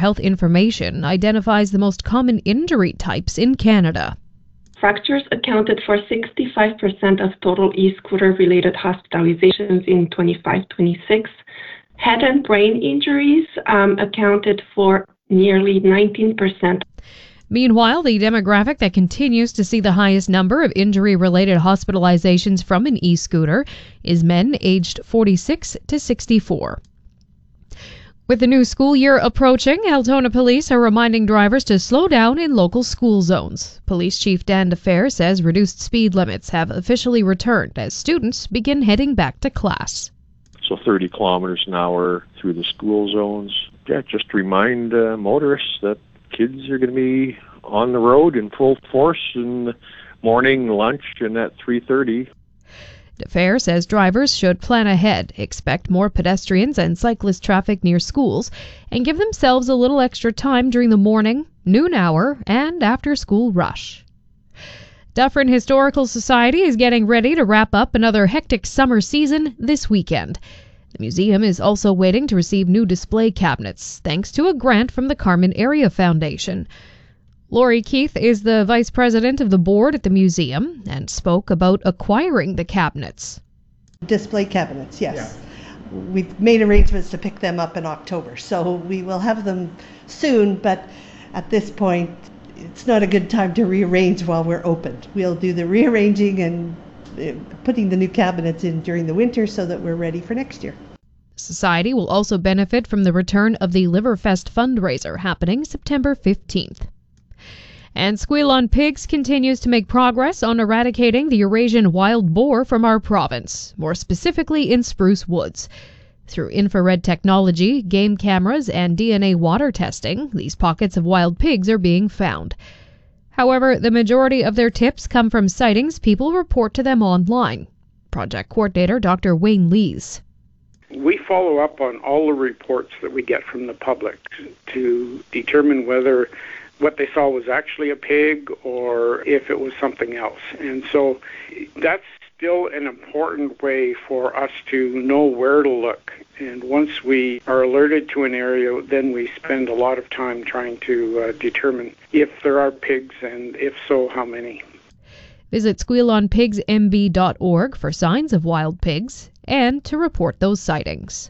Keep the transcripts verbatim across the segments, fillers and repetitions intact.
Health Information identifies the most common injury types in Canada. Fractures accounted for sixty-five percent of total e-scooter-related hospitalizations in twenty-five twenty-six. Head and brain injuries um, accounted for nearly nineteen percent. Meanwhile, the demographic that continues to see the highest number of injury-related hospitalizations from an e-scooter is men aged forty-six to sixty-four. With the new school year approaching, Altona Police are reminding drivers to slow down in local school zones. Police Chief Dan DeFer says reduced speed limits have officially returned as students begin heading back to class. So thirty kilometers an hour through the school zones. Yeah, just to remind uh, motorists that kids are going to be on the road in full force in the morning, lunch, and at three thirty. DeFer says drivers should plan ahead, expect more pedestrians and cyclist traffic near schools, and give themselves a little extra time during the morning, noon hour, and after-school rush. Dufferin Historical Society is getting ready to wrap up another hectic summer season this weekend. The museum is also waiting to receive new display cabinets, thanks to a grant from the Carmen Area Foundation. Lori Keith is the vice president of the board at the museum and spoke about acquiring the cabinets. Display cabinets, yes. Yeah. We've made arrangements to pick them up in October, so we will have them soon, but at this point, it's not a good time to rearrange while we're open. We'll do the rearranging and uh, putting the new cabinets in during the winter so that we're ready for next year. Society will also benefit from the return of the Liverfest fundraiser happening September fifteenth. And Squeal on Pigs continues to make progress on eradicating the Eurasian wild boar from our province, more specifically in Spruce Woods. Through infrared technology, game cameras, and D N A water testing, these pockets of wild pigs are being found. However, the majority of their tips come from sightings people report to them online. Project coordinator Doctor Wayne Lees. We follow up on all the reports that we get from the public to determine whether what they saw was actually a pig or if it was something else. And so that's still an important way for us to know where to look. And once we are alerted to an area, then we spend a lot of time trying to uh, determine if there are pigs, and if so, how many. Visit squeal on pigs m b dot org for signs of wild pigs and to report those sightings.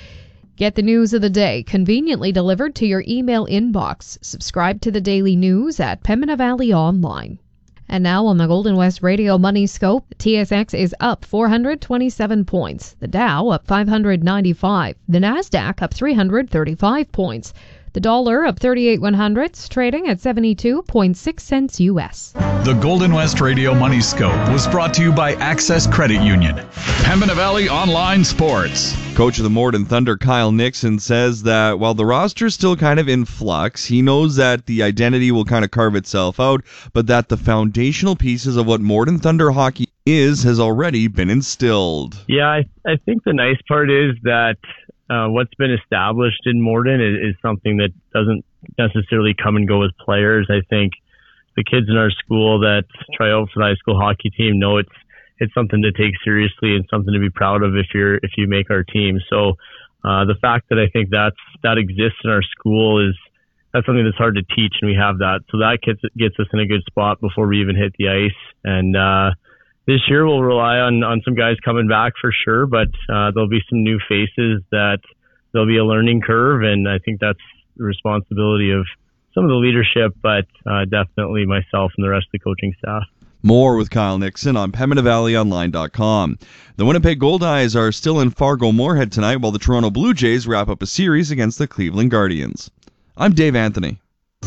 Get the news of the day conveniently delivered to your email inbox. Subscribe to the daily news at Pembina Valley Online. And now on the Golden West Radio Money Scope, the T S X is up four hundred twenty-seven points, the Dow up five hundred ninety-five, the Nasdaq up three hundred thirty-five points, the dollar up thirty-eight one hundredths, trading at seventy-two point six cents U S. The Golden West Radio Money Scope was brought to you by Access Credit Union. Pembina Valley Online Sports. Coach of the Morden Thunder, Kyle Nixon, says that while the roster is still kind of in flux, he knows that the identity will kind of carve itself out, but that the foundational pieces of what Morden Thunder hockey is has already been instilled. Yeah, I, I think the nice part is that uh, what's been established in Morden is, is something that doesn't necessarily come and go as players. I think the kids in our school that try out for the high school hockey team know it's it's something to take seriously and something to be proud of if you're if you make our team. So uh, the fact that I think that's that exists in our school is that's something that's hard to teach, and we have that. So that gets gets us in a good spot before we even hit the ice. And uh, this year we'll rely on on some guys coming back for sure, but uh, there'll be some new faces that there'll be a learning curve, and I think that's the responsibility of some of the leadership, but uh, definitely myself and the rest of the coaching staff. More with Kyle Nixon on Pembina Valley Online dot com. The Winnipeg Goldeyes are still in Fargo-Moorhead tonight while the Toronto Blue Jays wrap up a series against the Cleveland Guardians. I'm Dave Anthony.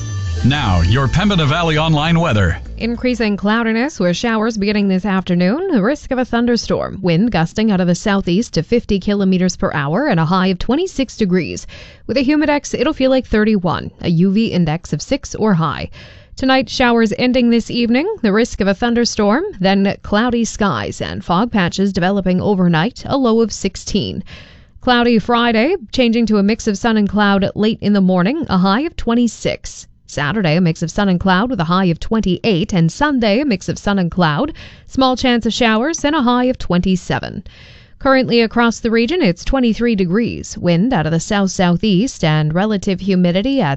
Now, your Pembina Valley Online weather. Increasing cloudiness with showers beginning this afternoon. The risk of a thunderstorm. Wind gusting out of the southeast to fifty kilometers per hour and a high of twenty-six degrees. With a humidex, it'll feel like thirty-one. A U V index of six or high. Tonight, showers ending this evening, the risk of a thunderstorm, then cloudy skies and fog patches developing overnight, a low of sixteen. Cloudy Friday, changing to a mix of sun and cloud late in the morning, a high of twenty-six. Saturday, a mix of sun and cloud with a high of twenty-eight, and Sunday, a mix of sun and cloud, small chance of showers, and a high of twenty-seven. Currently across the region, it's twenty-three degrees, wind out of the south-southeast, and relative humidity at